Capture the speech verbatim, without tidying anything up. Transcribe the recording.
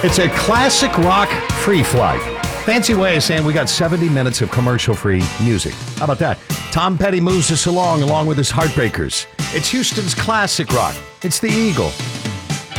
It's a classic rock free flight. Fancy way of saying we got seventy minutes of commercial-free music. How about that? Tom Petty moves us along, along with his Heartbreakers. It's Houston's classic rock. It's the Eagle.